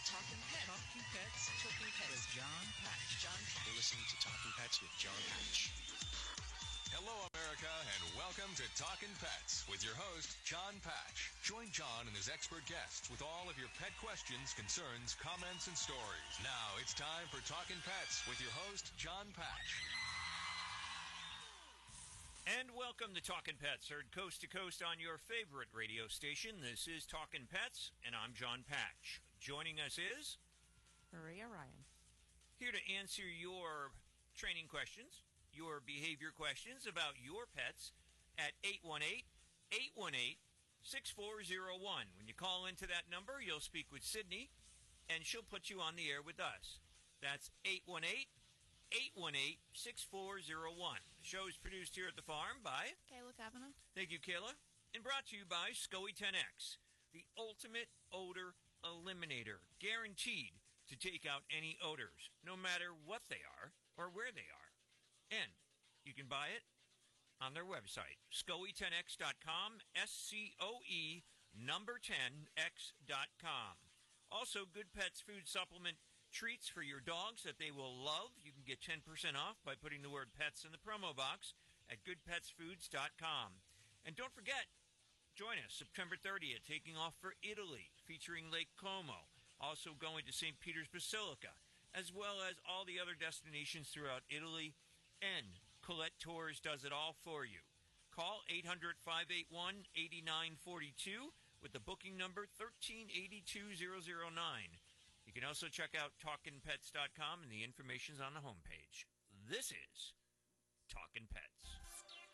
Talking Pets. Talking Pets. Talking Pets. With John Patch. John Patch. You're listening to Talking Pets with John Patch. Hello, America, and welcome to Talkin' Pets with your host, John Patch. Join John and his expert guests with all of your pet questions, concerns, comments, and stories. Now it's time for Talkin' Pets with your host, John Patch. And welcome to Talkin' Pets, heard coast to coast on your favorite radio station. This is Talkin' Pets, and I'm John Patch. Joining us is Maria Ryan. Here to answer your training questions, your behavior questions about your pets at 818-818-6401. When you call into that number, you'll speak with Sydney, and she'll put you on the air with us. That's 818-818-6401. The show is produced here at the farm by Kayla Kavanaugh. Thank you, Kayla. And brought to you by SCOE 10X, the ultimate odor eliminator, guaranteed to take out any odors, no matter what they are or where they are. And you can buy it on their website, SCOE10X.com, SCOE number 10X.com. Also, Good Pets food supplement treats for your dogs that they will love. You can get 10% off by putting the word pets in the promo box at goodpetsfoods.com. And don't forget, join us September 30th, taking off for Italy, featuring Lake Como. Also going to St. Peter's Basilica, as well as all the other destinations throughout Italy. And Colette Tours does it all for you. Call 800-581-8942 with the booking number 1382009. You can also check out TalkinPets.com, and the information's on the homepage. This is Talkin' Pets.